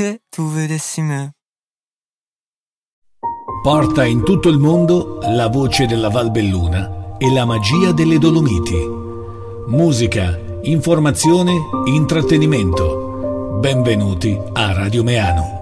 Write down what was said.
che tu vedessi me. Porta in tutto il mondo la voce della Val Belluna e la magia delle Dolomiti. Musica, informazione, intrattenimento. Benvenuti a Radio Meano.